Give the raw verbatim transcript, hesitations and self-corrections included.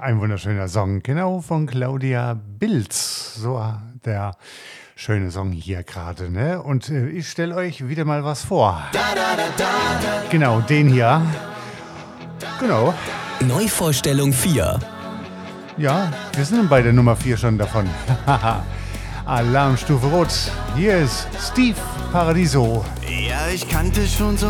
Ein wunderschöner Song, genau, von Claudia Bilz. So der schöne Song hier gerade, ne? Und äh, ich stelle euch wieder mal was vor. Genau, den hier. Genau. Neuvorstellung vier. Ja, wir sind bei der Nummer vier schon davon. Alarmstufe Rot. Hier ist Steve Paradiso. Ja, ich kannte schon so